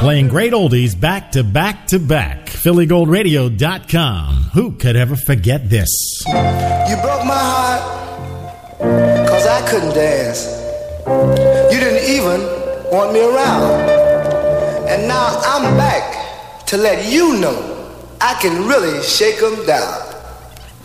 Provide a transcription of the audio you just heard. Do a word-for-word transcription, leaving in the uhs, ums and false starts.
Playing great oldies back to back to back. Philly Gold Radio dot com. Who could ever forget this? You broke my heart because I couldn't dance. You didn't even want me around. And now I'm back to let you know I can really shake 'em down.